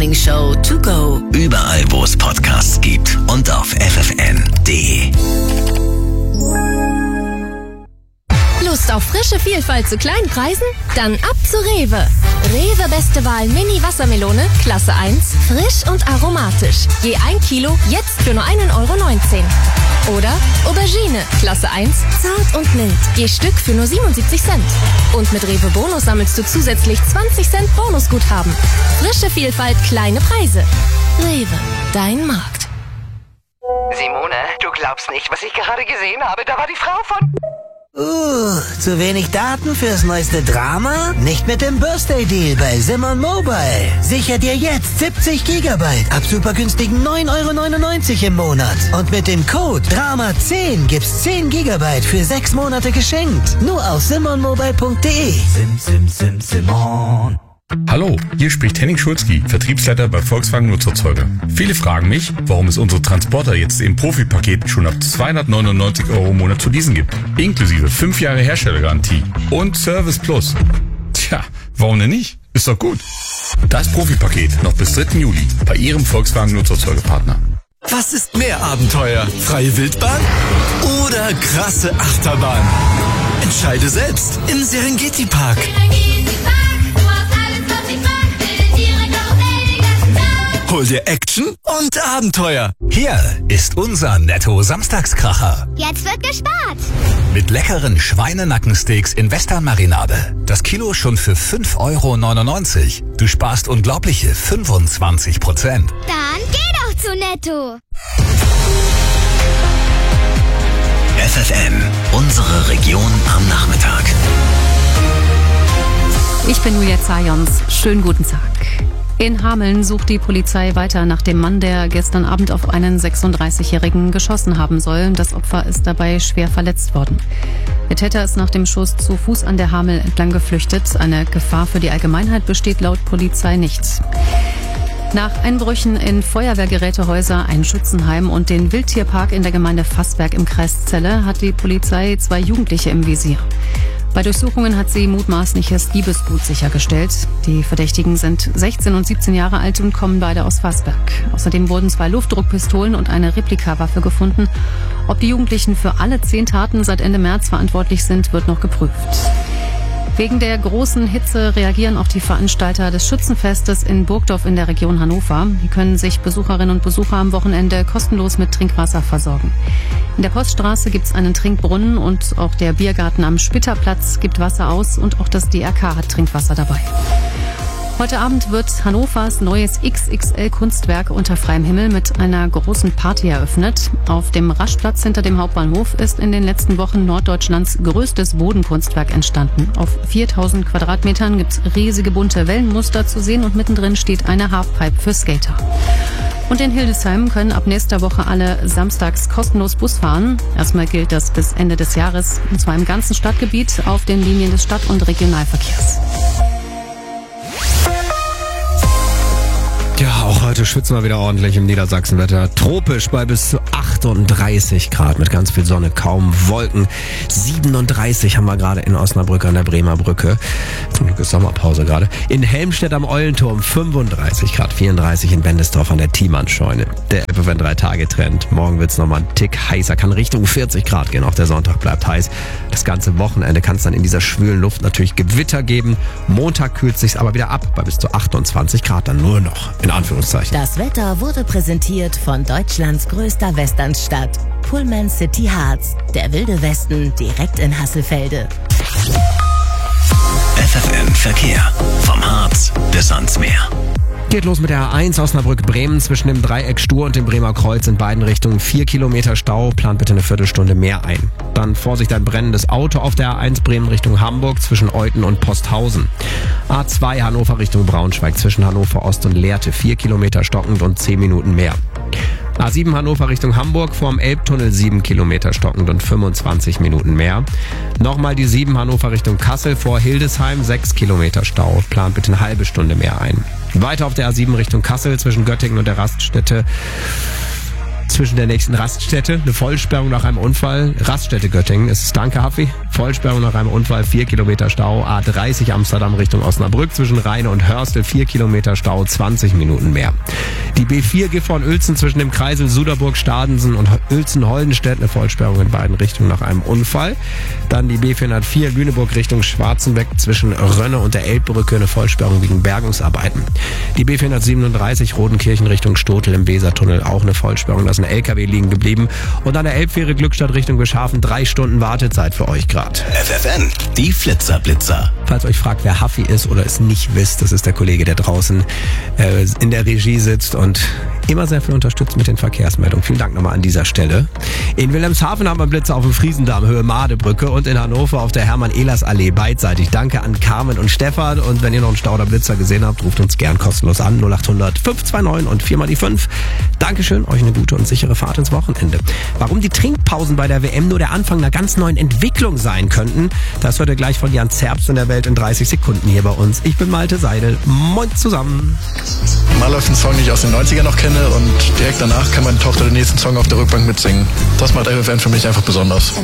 Show to go. Überall, wo es Podcasts gibt und auf ffn.de. Lust auf frische Vielfalt zu kleinen Preisen? Dann ab zu Rewe. Rewe Beste Wahl Mini Wassermelone, Klasse 1, frisch und aromatisch. Je 1 Kilo, jetzt für nur 1,19 €. Oder Aubergine, Klasse 1, zart und mild. Je Stück für nur 77 Cent. Und mit Rewe Bonus sammelst du zusätzlich 20 Cent Bonusguthaben. Frische Vielfalt, kleine Preise. Rewe, dein Markt. Simone, du glaubst nicht, was ich gerade gesehen habe. Da war die Frau von... Zu wenig Daten fürs neueste Drama? Nicht mit dem Birthday Deal bei Simon Mobile. Sicher dir jetzt 70 GB ab super günstigen 9,99 € im Monat. Und mit dem Code DRAMA10 gibt's 10 GB für 6 Monate geschenkt. Nur auf simonmobile.de. Simon. Hallo, hier spricht Henning Schulzki, Vertriebsleiter bei Volkswagen Nutzerzeuger. Viele fragen mich, warum es unsere Transporter jetzt im Profipaket schon ab 299 € im Monat zu leasen gibt. Inklusive 5 Jahre Herstellergarantie und Service Plus. Tja, warum denn nicht? Ist doch gut. Das Profipaket noch bis 3. Juli bei Ihrem Volkswagen Nutzerzeugerpartner. Was ist mehr Abenteuer? Freie Wildbahn oder krasse Achterbahn? Entscheide selbst im Serengeti Park. Hol dir Action und Abenteuer. Hier ist unser Netto-Samstagskracher. Jetzt wird gespart. Mit leckeren Schweinenackensteaks in Western-Marinade. Das Kilo schon für 5,99 €. Du sparst unglaubliche 25%. Dann geh doch zu Netto. FFN, unsere Region am Nachmittag. Ich bin Julia Zajons. Schönen guten Tag. In Hameln sucht die Polizei weiter nach dem Mann, der gestern Abend auf einen 36-Jährigen geschossen haben soll. Das Opfer ist dabei schwer verletzt worden. Der Täter ist nach dem Schuss zu Fuß an der Hamel entlang geflüchtet. Eine Gefahr für die Allgemeinheit besteht laut Polizei nicht. Nach Einbrüchen in Feuerwehrgerätehäuser, ein Schützenheim und den Wildtierpark in der Gemeinde Fassberg im Kreis Celle hat die Polizei 2 Jugendliche im Visier. Bei Durchsuchungen hat sie mutmaßliches Diebesgut sichergestellt. Die Verdächtigen sind 16 und 17 Jahre alt und kommen beide aus Fassberg. Außerdem wurden 2 Luftdruckpistolen und eine Replikawaffe gefunden. Ob die Jugendlichen für alle 10 Taten seit Ende März verantwortlich sind, wird noch geprüft. Wegen der großen Hitze reagieren auch die Veranstalter des Schützenfestes in Burgdorf in der Region Hannover. Hier können sich Besucherinnen und Besucher am Wochenende kostenlos mit Trinkwasser versorgen. In der Poststraße gibt es einen Trinkbrunnen und auch der Biergarten am Spitterplatz gibt Wasser aus und auch das DRK hat Trinkwasser dabei. Heute Abend wird Hannovers neues XXL-Kunstwerk unter freiem Himmel mit einer großen Party eröffnet. Auf dem Raschplatz hinter dem Hauptbahnhof ist in den letzten Wochen Norddeutschlands größtes Bodenkunstwerk entstanden. Auf 4000 Quadratmetern gibt's riesige bunte Wellenmuster zu sehen und mittendrin steht eine Halfpipe für Skater. Und in Hildesheim können ab nächster Woche alle samstags kostenlos Bus fahren. Erstmal gilt das bis Ende des Jahres, und zwar im ganzen Stadtgebiet auf den Linien des Stadt- und Regionalverkehrs. Ja, auch heute schwitzen wir wieder ordentlich im Niedersachsenwetter. Tropisch bei bis zu 38 Grad mit ganz viel Sonne, kaum Wolken. 37 haben wir gerade in Osnabrück an der Bremer Brücke. Zum Glück ist Sommerpause gerade. In Helmstedt am Eulenturm 35 Grad, 34 in Bendesdorf an der Thiemann-Scheune. Der FFN 3-Tage-Trend. Morgen wird's nochmal ein Tick heißer, kann Richtung 40 Grad gehen. Auch der Sonntag bleibt heiß. Das ganze Wochenende kann es dann in dieser schwülen Luft natürlich Gewitter geben. Montag kühlt sich's aber wieder ab bei bis zu 28 Grad, dann nur noch in Anführungszeichen. Das Wetter wurde präsentiert von Deutschlands größter Westernstadt, Pullman City Harz, der wilde Westen direkt in Hasselfelde. FFN Verkehr. Vom Harz bis ans Meer. Geht los mit der A1 Osnabrück-Bremen zwischen dem Dreieck Stur und dem Bremer Kreuz in beiden Richtungen 4 Kilometer Stau. Plant bitte eine Viertelstunde mehr ein. Dann Vorsicht, ein brennendes Auto auf der A1 Bremen Richtung Hamburg zwischen Euthen und Posthausen. A2 Hannover Richtung Braunschweig zwischen Hannover Ost und Lehrte 4 Kilometer stockend und 10 Minuten mehr. A7 Hannover Richtung Hamburg vorm Elbtunnel 7 Kilometer stockend und 25 Minuten mehr. Nochmal die 7 Hannover Richtung Kassel vor Hildesheim 6 Kilometer Stau. Plant bitte eine halbe Stunde mehr ein. Weiter auf der A7 Richtung Kassel zwischen Göttingen und der Raststätte zwischen der nächsten Raststätte. Eine Vollsperrung nach einem Unfall. Raststätte Göttingen ist es. Danke, Haffi. Vollsperrung nach einem Unfall, 4 Kilometer Stau. A30 Amsterdam Richtung Osnabrück zwischen Rheine und Hörstel, 4 Kilometer Stau, 20 Minuten mehr. Die B4 Gifhorn-Uelzen zwischen dem Kreisel Suderburg-Stadensen und Uelzen-Holdenstedt, eine Vollsperrung in beiden Richtungen nach einem Unfall. Dann die B404 Lüneburg Richtung Schwarzenbeck zwischen Rönne und der Elbbrücke, eine Vollsperrung wegen Bergungsarbeiten. Die B437 Rodenkirchen Richtung Stotel im Wesertunnel, auch eine Vollsperrung, da ist ein LKW liegen geblieben. Und an der Elbfähre Glückstadt Richtung Bischhafen 3 Stunden Wartezeit für euch gerade. FFN, die Flitzer-Blitzer. Falls euch fragt, wer Haffi ist oder es nicht wisst, das ist der Kollege, der draußen in der Regie sitzt und immer sehr viel unterstützt mit den Verkehrsmeldungen. Vielen Dank nochmal an dieser Stelle. In Wilhelmshaven haben wir Blitzer auf dem Friesendamm, Höhe Madebrücke, und in Hannover auf der Hermann-Ehlers-Allee beidseitig. Danke an Carmen und Stefan, und wenn ihr noch einen Stauder Blitzer gesehen habt, ruft uns gern kostenlos an, 0800 529 und 4 mal die 5. Dankeschön, euch eine gute und sichere Fahrt ins Wochenende. Warum die Trinkpausen bei der WM nur der Anfang einer ganz neuen Entwicklung sein könnten, das hört ihr gleich von Jan Zerbst in der Welt in 30 Sekunden hier bei uns. Ich bin Malte Seidel. Moin zusammen. Mal läuft ein Song, den ich aus den 90ern noch kenne, und direkt danach kann meine Tochter den nächsten Song auf der Rückbank mitsingen. Das macht FFN für mich einfach besonders.